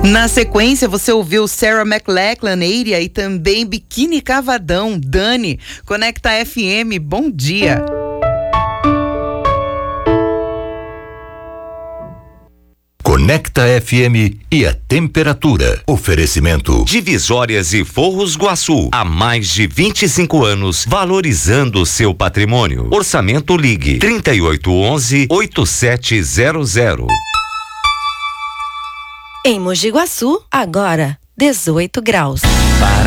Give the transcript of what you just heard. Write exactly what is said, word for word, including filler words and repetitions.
Na sequência, você ouviu Sarah McLachlan, Eiria e também Biquíni Cavadão, Dani. Conecta F M, bom dia. Conecta F M e a temperatura. Oferecimento Divisórias e Forros Guaçu. Há mais de vinte e cinco anos, valorizando o seu patrimônio. Orçamento Ligue trinta e oito onze, oitenta e sete zero zero. Em Mogi Guaçu, agora dezoito graus.